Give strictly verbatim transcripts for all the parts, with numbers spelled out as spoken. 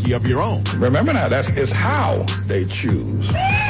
donkey of your own. Remember now, that's it's how they choose.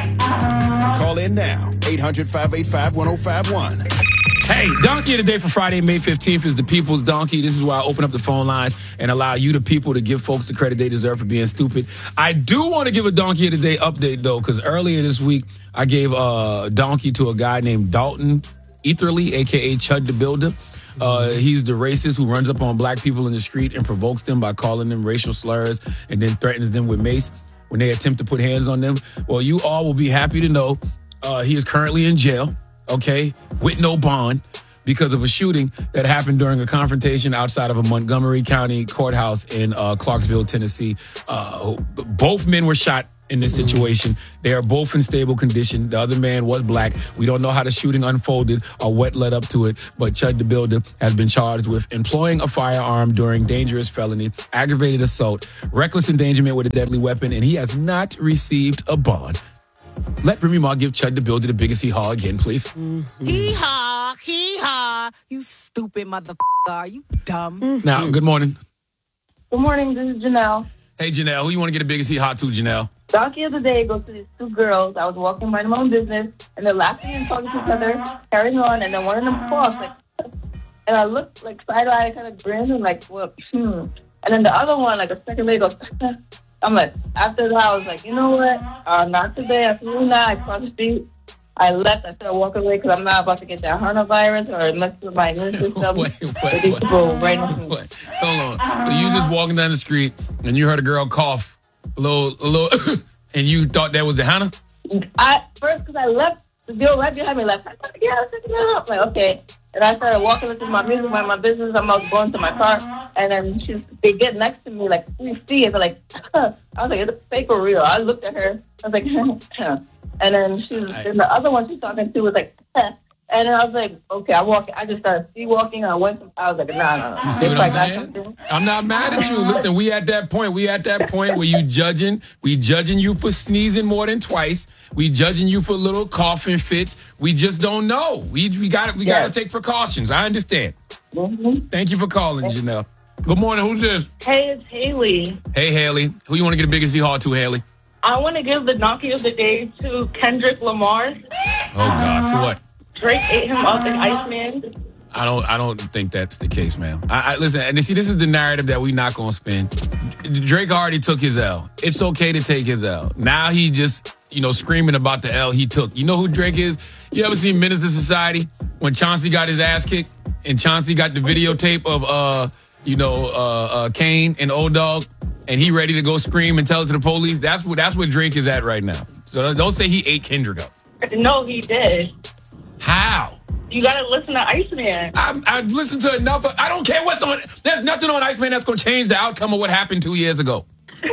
Call in now, eight hundred, five eight five, one oh five one. Hey, Donkey of the Day for Friday, May fifteenth is the People's Donkey. This is why I open up the phone lines and allow you, the people, to give folks the credit they deserve for being stupid. I do want to give a Donkey of the Day update, though, because earlier this week, I gave a donkey to a guy named Dalton Etherly, a k a. Chud the Builder. Uh, he's the racist who runs up on black people in the street and provokes them by calling them racial slurs and then threatens them with mace when they attempt to put hands on them. Well, you all will be happy to know uh, he is currently in jail. Okay, with no bond because of a shooting that happened during a confrontation outside of a Montgomery County courthouse in uh, Clarksville, Tennessee. Uh, both men were shot in this situation. They are both in stable condition. The other man was black. We don't know how the shooting unfolded or what led up to it, but Chud the Builder has been charged with employing a firearm during dangerous felony, aggravated assault, reckless endangerment with a deadly weapon, and he has not received a bond. Let Remy Ma give Chud the Builder the biggest hee-haw again, please. Mm-hmm. Hee-haw, hee-haw. You stupid motherfucker. Are you dumb? Mm-hmm. Now, good morning. Good morning. This is Janelle. Hey, Janelle. Who you want to get the biggest hee-haw to, Janelle? Donkey of the Day goes to these two girls. I was walking minding my own business, and they're laughing and talking to each other, carrying on, and then one of them falls. Like, and I looked like side-eye, kind of grinned, and like, well, hmm. And then the other one, like a second later, goes, I'm like, after that, I was like, you know what? Uh, not today. Absolutely not. I crossed the street. I left. I started walking away because I'm not about to get that coronavirus or mess with my immune system. wait, wait, wait, people right now. Wait, hold on. So you just walking down the street and you heard a girl cough a little, a little, and you thought that was the Hannah? I first because I left the girl right behind me left. I thought, yeah, I was thinking that up. Like, okay. And I started walking into my music, mind my business. I'm out going to my car, and then she's they get next to me like three feet, and they're like, huh. I was like, it's fake or real? I looked at her. I was like, huh. And then she was, and the other one she's talking to was like, huh. And then I was like, okay, I walk. I just started sea walking. I went. To, I was like, nah, nah, nah. You see what I'm saying? I'm not mad at you. Listen, we at that point. We at that point where you judging. We judging you for sneezing more than twice. We judging you for little coughing fits. We just don't know. We we got we yes. got to take precautions. I understand. Mm-hmm. Thank you for calling, Janelle. Good morning. Who's this? Hey, it's Haley. Hey, Haley. Who you want to get the biggest hee-haw to, Haley? I want to give the donkey of the day to Kendrick Lamar. Oh God, for what? Drake ate him up in Iceman. I don't. I don't think that's the case, man. I, I listen. And see, this is the narrative that we not gonna spin. Drake already took his L. It's okay to take his L. Now he just, you know, screaming about the L he took. You know who Drake is? You ever seen Menace to Society when Chauncey got his ass kicked and Chauncey got the videotape of, uh, you know, uh, uh, Kane and Old Dog, and he ready to go scream and tell it to the police? That's what. That's what Drake is at right now. So don't say he ate Kendrick up. No, he did. How? You gotta listen to Iceman. I've, I've listened to enough. Of, I don't care what's on. There's nothing on Iceman that's going to change the outcome of what happened two years ago.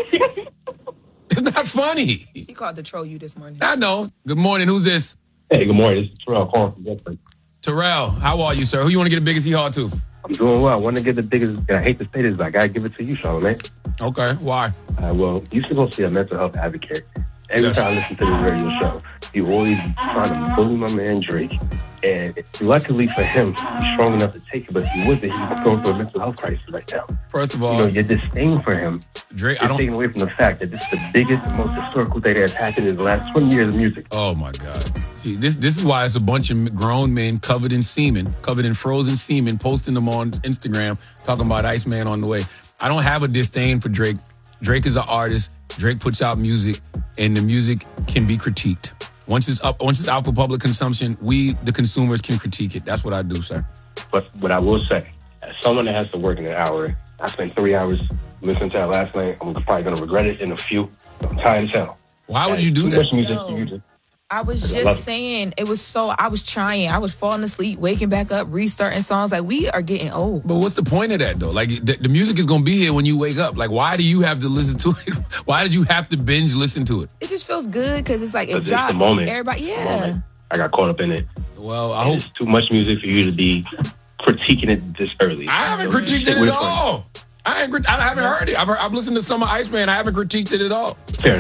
It's not funny. He called to troll you this morning. I know. Good morning. Who's this? Hey, good morning. This is Terrell calling from Bedford. Terrell, how are you, sir? Who you want to get the biggest hee-haw to? I'm doing well. I want to get the biggest. I hate to say this, but I gotta give it to you, Charlamagne. Okay. Why? Uh, well, you supposed to be a mental health advocate. Every Yes. time I listen to this radio show, you always trying to bully my man Drake. And luckily for him, he's strong enough to take it, but if he wasn't, he was going through a mental health crisis right now. First of You all, know, your disdain for him Drake, I is don't. taken away from the fact that this is the biggest, most historical day that has happened in the last twenty years of music. Oh my God! See, this this is why it's a bunch of grown men covered in semen, covered in frozen semen, posting them on Instagram, talking about Iceman on the way. I don't have a disdain for Drake. Drake is an artist. Drake puts out music, and the music can be critiqued. Once it's up, once it's out for public consumption, we, the consumers, can critique it. That's what I do, sir. But what I will say, as someone that has to work in an hour, I spent three hours listening to that last night. I'm probably going to regret it in a few. I'm tired as hell. Why would you do Too that? much music No. for you to- I was I love just it. saying, it was so, I was trying. I was falling asleep, waking back up, restarting songs. Like, we are getting old. But what's the point of that, though? Like, the, the music is going to be here when you wake up. Like, why do you have to listen to it? Why did you have to binge listen to it? It just feels good because it's like, it But it's dropped. the moment. Everybody, The yeah. moment. I got caught up in it. Well, I And hope. It's too much music for you to be critiquing it this early. I haven't So critiqued stick it with at for you. all. I, ain't, crit- I haven't heard it. I've, heard, I've listened to some of Iceman. I haven't critiqued it at all. Fair enough.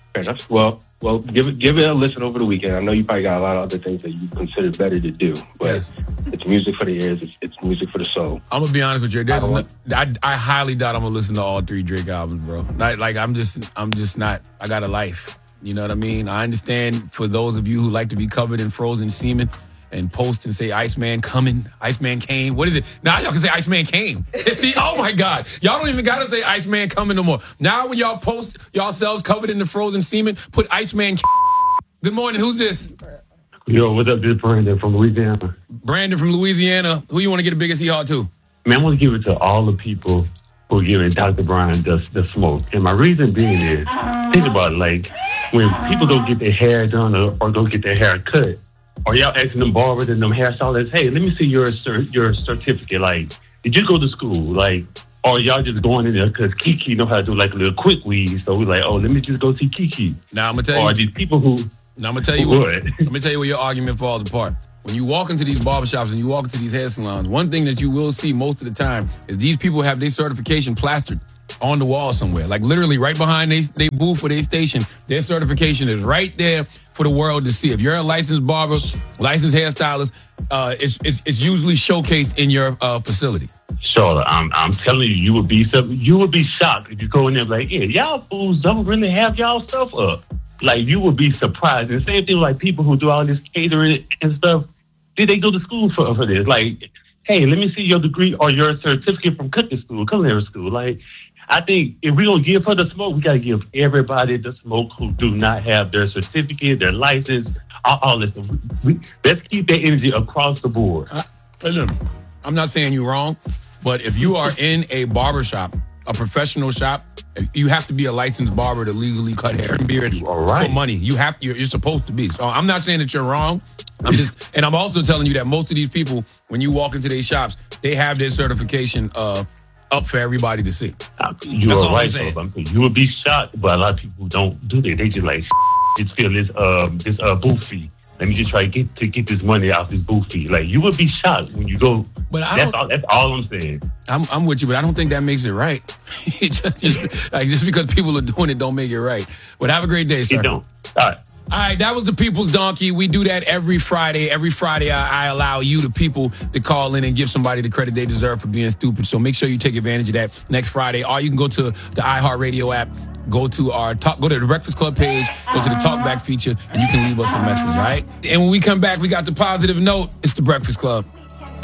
Fair enough. Well, well, give it give it a listen over the weekend. I know you probably got a lot of other things that you consider better to do, but Yes. it's music for the ears. It's, it's music for the soul. I'm gonna be honest with you. There's I don't no, I, I highly doubt I'm gonna listen to all three Drake albums, bro. Like, like I'm just, I'm just not. I got a life. You know what I mean? I understand for those of you who like to be covered in frozen semen and post and say Iceman coming, Iceman came. What is it? Now y'all can say Iceman came. See, oh my God. Y'all don't even gotta say Iceman coming no more. Now when y'all post yourselves covered in the frozen semen, put Iceman came. Good morning, who's this? Yo, what's up? This is Brandon from Louisiana. Brandon from Louisiana. Who you want to get the biggest hee-haw to? Man, I want to give it to all the people who are giving Doctor Brian the, the smoke. And my reason being is, think about it, like, when people go get their hair done or, or go get their hair cut, or y'all asking them barbers and them hairstylists, hey, let me see your your certificate. Like, did you go to school? Like, or y'all just going in there because Kiki know how to do like a little quick weed. So we're like, oh, let me just go see Kiki. Now I'm gonna tell or you. these people who. Now I'm gonna tell you. Who What, I'm gonna tell you where your argument falls apart. When you walk into these barbershops and you walk into these hair salons, one thing that you will see most of the time is these people have their certification plastered on the wall somewhere. Like literally right behind they, they booth or they station, their certification is right there for the world to see. If you're a licensed barber, licensed hairstylist, uh, it's, it's it's usually showcased in your uh, facility. Charlotte, I'm I'm telling you, you would be you would be shocked if you go in there like, yeah, y'all fools don't really have y'all stuff up. Like, you would be surprised. And same thing like people who do all this catering and stuff. Did they go to school for, for this? Like, hey, let me see your degree or your certificate from cooking school, culinary school. Like, I think if we don't give her the smoke, we got to give everybody the smoke who do not have their certificate, their license, all, all this. We, let's keep that energy across the board. Uh, listen, I'm not saying you're wrong, but if you are in a barbershop, a professional shop, you have to be a licensed barber to legally cut hair and beards right. for money. You have you're, you're supposed to be. So I'm not saying that you're wrong. I'm just, and I'm also telling you that most of these people, when you walk into these shops, they have their certification uh, up for everybody to see. Uh, you That's are all I'm right. saying. Though. You would be shocked, but a lot of people don't do that. They just like just feel this um this uh booth fee. Let me just try to get to get this money out this booth fee. Like, you would be shocked when you go. But I that's don't, all. That's all I'm saying. I'm, I'm with you, but I don't think that makes it right. just, just, like, just because people are doing it, don't make it right. But have a great day, sir. It don't. All right. All right, that was the People's Donkey. We do that every Friday. Every Friday, I, I allow you, the people, to call in and give somebody the credit they deserve for being stupid. So make sure you take advantage of that next Friday. Or you can go to the iHeartRadio app, go to our talk, go to the Breakfast Club page, go to the Talkback feature, and you can leave us a message, all right? And when we come back, we got the positive note. It's the Breakfast Club.